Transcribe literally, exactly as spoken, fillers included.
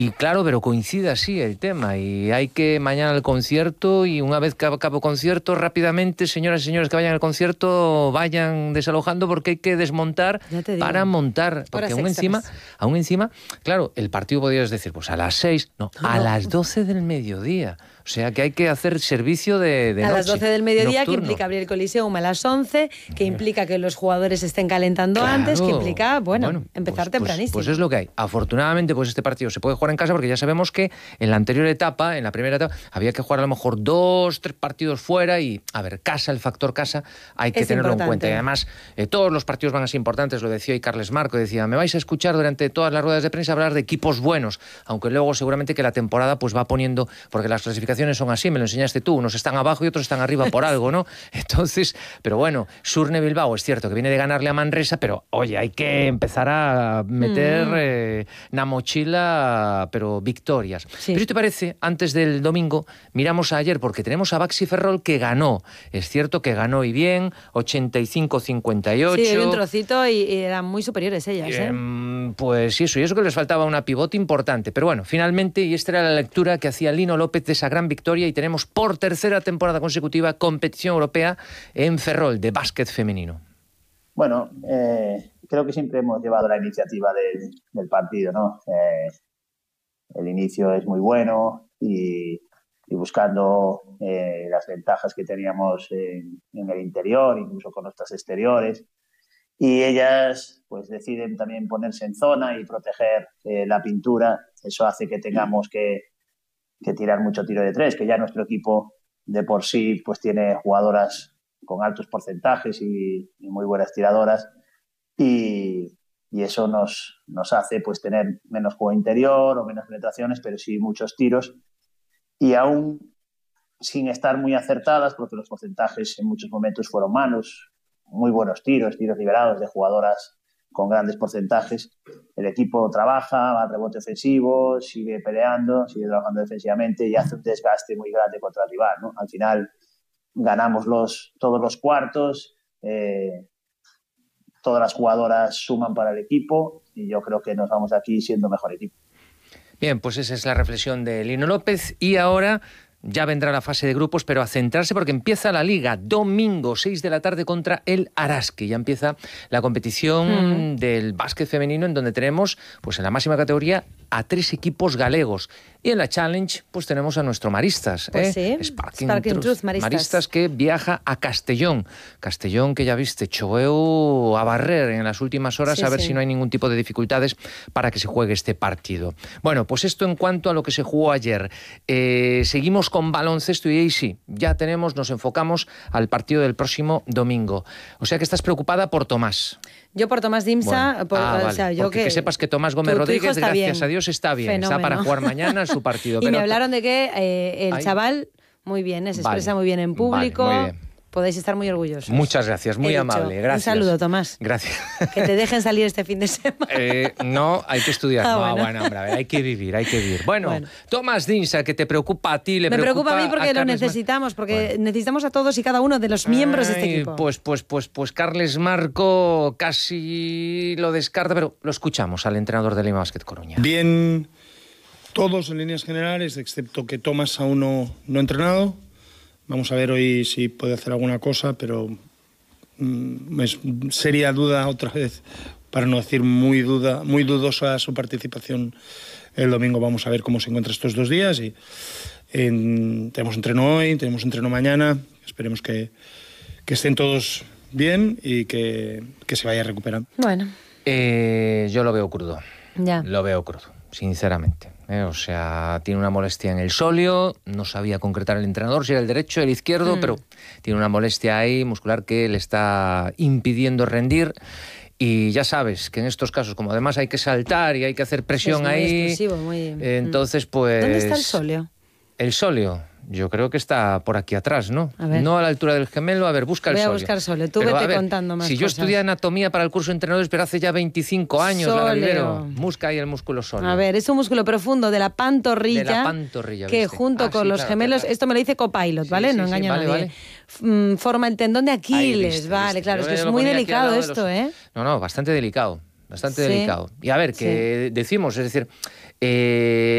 Y claro, pero coincide así el tema, y hay que mañana al concierto, y una vez que acabe el concierto, rápidamente, señoras y señores que vayan al concierto, vayan desalojando porque hay que desmontar para montar, porque aún encima, aún encima, claro, el partido podrías decir, pues a las seis, no, no, a las doce del mediodía. O sea que hay que hacer servicio de, de a noche, las doce del mediodía, nocturno. Que implica abrir el Coliseum a las once, que implica que los jugadores estén calentando claro, antes, que implica, bueno, bueno empezar pues, tempranísimo. Pues, pues es lo que hay. Afortunadamente, pues este partido se puede jugar en casa, porque ya sabemos que en la anterior etapa, en la primera etapa, había que jugar a lo mejor dos, tres partidos fuera, y, a ver, casa, el factor casa, hay que es tenerlo importante. en cuenta. Y además, eh, todos los partidos van a ser importantes, lo decía hoy Carles Marco, decía, me vais a escuchar durante todas las ruedas de prensa hablar de equipos buenos, aunque luego seguramente que la temporada pues va poniendo, porque las clasificaciones son así, me lo enseñaste tú, unos están abajo y otros están arriba por algo, ¿no? Entonces, pero bueno, Surne Bilbao es cierto que viene de ganarle a Manresa, pero oye, hay que empezar a meter mm. eh, na mochila, pero victorias. Sí. Pero si te parece, antes del domingo, miramos a ayer, porque tenemos a Baxi Ferrol que ganó, es cierto que ganó y bien, ochenta y cinco cincuenta y ocho. Sí, un trocito y, y eran muy superiores ellas, ¿eh? eh pues sí, eso, y eso que les faltaba una pivote importante, pero bueno, finalmente, y esta era la lectura que hacía Lino López de esa gran victoria, y tenemos por tercera temporada consecutiva competición europea en Ferrol de básquet femenino. Bueno, eh, creo que siempre hemos llevado la iniciativa del, del partido, ¿no? Eh, el inicio es muy bueno y, y buscando eh, las ventajas que teníamos en, en el interior, incluso con nuestras exteriores. Y ellas pues deciden también ponerse en zona y proteger eh, la pintura. Eso hace que tengamos que que tirar mucho tiro de tres, que ya nuestro equipo de por sí pues tiene jugadoras con altos porcentajes y, y muy buenas tiradoras, y, y eso nos, nos hace pues tener menos juego interior o menos penetraciones, pero sí muchos tiros, y aún sin estar muy acertadas, porque los porcentajes en muchos momentos fueron malos, muy buenos tiros, tiros liberados de jugadoras con grandes porcentajes. El equipo trabaja, va al rebote ofensivo, sigue peleando, sigue trabajando defensivamente y hace un desgaste muy grande contra el rival, ¿no? Al final ganamos los, todos los cuartos, eh, todas las jugadoras suman para el equipo y yo creo que nos vamos de aquí siendo mejor equipo. Bien, pues esa es la reflexión de Lino López, y ahora ya vendrá la fase de grupos, pero a centrarse porque empieza la Liga, domingo, seis de la tarde contra el Araski. Ya empieza la competición mm. del básquet femenino, en donde tenemos, pues en la máxima categoría, a tres equipos galegos. Y en la Challenge, pues tenemos a nuestro Maristas. Pues ¿eh? sí, Sparking, Sparking Truth. Truth, Maristas. Maristas que viaja a Castellón. Castellón que ya viste, choveu a barrer en las últimas horas, sí, a ver sí. si no hay ningún tipo de dificultades para que se juegue este partido. Bueno, pues esto en cuanto a lo que se jugó ayer. Eh, seguimos con baloncesto y ahí sí, ya tenemos, nos enfocamos al partido del próximo domingo. O sea que estás preocupada por Tomás. Yo por Tomás Dimsa, bueno, por, ah, o vale. sea, yo Porque que... que sepas que Tomás Gómez tu, tu Rodríguez, gracias bien. a Dios, está bien. Fenómeno. Está para jugar mañana su partido. Y pero... me hablaron de que eh, el Ay. chaval, muy bien, se expresa vale. muy bien en público. Vale, muy bien. Podéis estar muy orgullosos. Muchas gracias, muy amable, gracias. Un saludo, Tomás. Gracias. Que te dejen salir este fin de semana. Eh, no, hay que estudiar. Ah, no, bueno. bueno, hombre, a ver, hay que vivir, hay que vivir. Bueno, bueno. Tomás Dimsa, que te preocupa a ti, le Me preocupa, preocupa a mí porque a lo Carles necesitamos, porque bueno. necesitamos a todos y cada uno de los miembros Ay, de este equipo. Pues, pues, pues, pues Carles Marco casi lo descarta, pero lo escuchamos al entrenador de Lima Basket Coruña. Bien, todos en líneas generales, excepto que Tomás aún no, no ha entrenado. Vamos a ver hoy si puede hacer alguna cosa, pero mmm, es seria duda otra vez, para no decir muy duda, muy dudosa su participación el domingo. Vamos a ver cómo se encuentra estos dos días. Y en, tenemos entreno hoy, tenemos entreno mañana. Esperemos que, que estén todos bien y que, que se vaya recuperando. Bueno. Eh, yo lo veo crudo. Ya. Lo veo crudo, sinceramente. Eh, o sea, tiene una molestia en el sóleo, no sabía concretar el entrenador si era el derecho o el izquierdo, mm. pero tiene una molestia ahí muscular que le está impidiendo rendir. Y ya sabes que en estos casos, como además hay que saltar y hay que hacer presión es muy ahí, explosivo, muy... eh, entonces pues... ¿Dónde está el sóleo? El sóleo, yo creo que está por aquí atrás, ¿no? A ver. No a la altura del gemelo, a ver, busca el Voy sóleo. Voy a buscar sóleo, tú Pero, vete ver, contando más Si cosas. yo estudié anatomía para el curso de entrenadores, pero hace ya veinticinco años, Sóleo. la Galvero, busca ahí el músculo sóleo. A ver, es un músculo profundo de la pantorrilla, de la pantorrilla que ¿viste? junto ah, con sí, los claro, gemelos, claro. esto me lo dice Copilot, ¿vale? Sí, sí, no sí, engaño vale, a nadie. Vale. Forma el tendón de Aquiles, viste, vale, viste. claro, Yo es que es lo muy ponía aquí al delicado lado de esto, los... ¿eh? No, no, bastante delicado, bastante sí. delicado. Y a ver, que sí. decimos, es decir... Eh,